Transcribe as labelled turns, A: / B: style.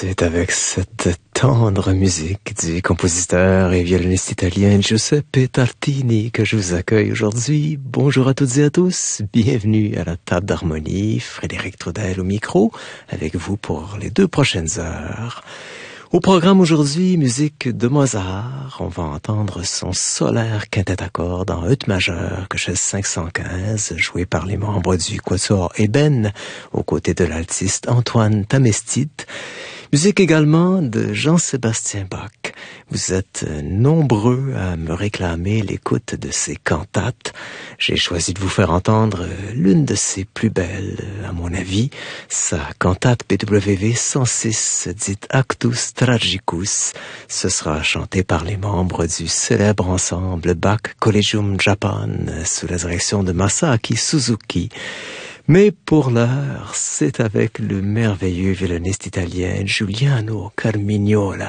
A: C'est avec cette tendre musique du compositeur et violoniste italien Giuseppe Tartini que je vous accueille aujourd'hui. Bonjour à toutes et à tous, bienvenue à la table d'harmonie, Frédéric Trudel au micro, avec vous pour les 2 prochaines heures. Au programme aujourd'hui, musique de Mozart. On va entendre son solaire quintet à cordes en ut majeur, KHS 515, joué par les membres du Quatuor Eben, aux côtés de l'altiste Antoine Tamestit. Musique également de Jean-Sébastien Bach. Vous êtes nombreux à me réclamer l'écoute de ses cantates. J'ai choisi de vous faire entendre l'une de ses plus belles, à mon avis, sa cantate BWV 106, dite Actus Tragicus. Ce sera chanté par les membres du célèbre ensemble Bach Collegium Japan, sous la direction de Masaaki Suzuki. Mais pour l'heure, c'est avec le merveilleux violoniste italien Giuliano Carmignola